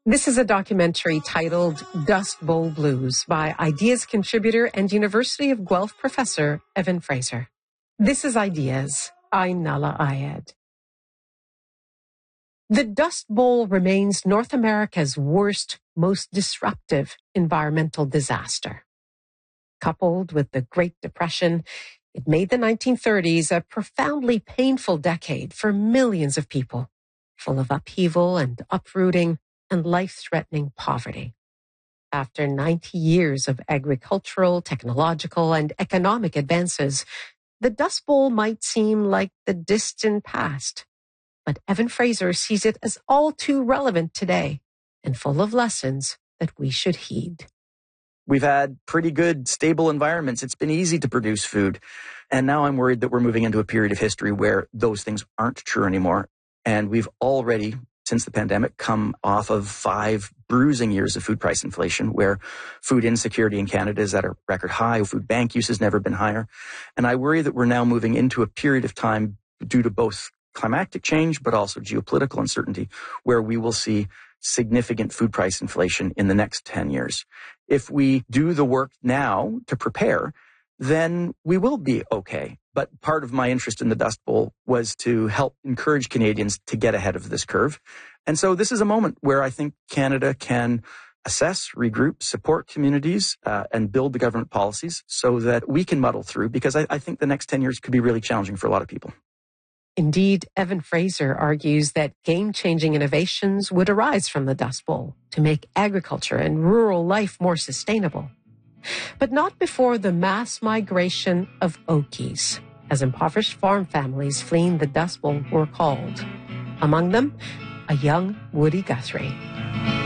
This is a documentary titled Dust Bowl Blues by Ideas contributor and University of Guelph professor Evan Fraser. This is Ideas. I'm Nahlah Ayed. The Dust Bowl remains North America's worst, most disruptive environmental disaster. Coupled with the Great Depression, it made the 1930s a profoundly painful decade for millions of people, full of upheaval and uprooting and life-threatening poverty. After 90 years of agricultural, technological, and economic advances, the Dust Bowl might seem like the distant past. But Evan Fraser sees it as all too relevant today and full of lessons that we should heed. We've had pretty good, stable environments. It's been easy to produce food. And now I'm worried that we're moving into a period of history where those things aren't true anymore. And we've already, since the pandemic, come off of 5 bruising years of food price inflation, where food insecurity in Canada is at a record high. Food bank use has never been higher. And I worry that we're now moving into a period of time due to both climatic change, but also geopolitical uncertainty, where we will see significant food price inflation in the next 10 years. If we do the work now to prepare, then we will be okay. But part of my interest in the Dust Bowl was to help encourage Canadians to get ahead of this curve. And so this is a moment where I think Canada can assess, regroup, support communities, and build the government policies so that we can muddle through, because I think the next 10 years could be really challenging for a lot of people. Indeed, Evan Fraser argues that game-changing innovations would arise from the Dust Bowl to make agriculture and rural life more sustainable. But not before the mass migration of Okies, as impoverished farm families fleeing the Dust Bowl were called. Among them, a young Woody Guthrie.